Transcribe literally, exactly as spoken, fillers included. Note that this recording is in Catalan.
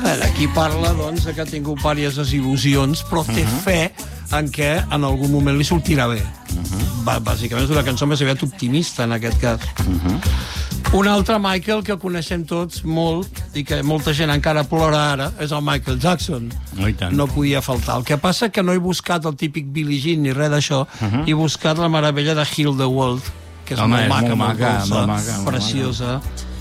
Aquí parla, doncs, que ha tingut diverses desil·lusions, però té fe en què en algun moment li sortirà bé. Bàsicament és una cançó més aviat optimista, en aquest cas. Un altre Michael que coneixem tots molt i que molta gent encara plora ara és el Michael Jackson. No, i tant. No podia faltar. El que passa que no he buscat el típic Billie Jean ni res d'això, Uh-huh. he buscat la meravella de Heal the World, que és Home, molt és maca, molt molt maca, dolça, molt maca, molt preciosa.